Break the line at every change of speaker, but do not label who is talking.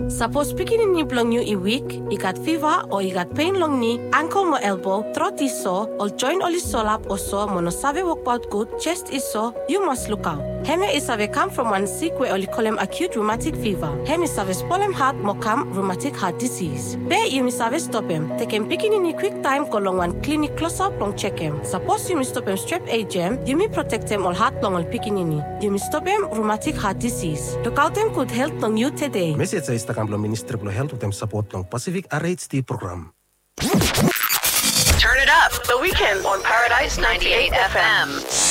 Suppose picking ni plong you weak, got fever or got pain long knee, ankle mo elbow, throat is sore, or joint oli solap or so mono save work out good, chest is sore, you must look out. Heme is have come from one sick where only call him acute rheumatic fever. Heme is have spolem heart mokam rheumatic heart disease. Be you miss have stop him. Take him picking in quick time go long one clinic close up long check him. Suppose you miss stop him strep agem, you may protect him all heart long all picking in. You miss stop him rheumatic heart disease. Look out him could help long you today.
Message sa Instagram Ministry of Health with support long Pacific RHD program.
Turn it up. The Weekend on Paradise 98 FM.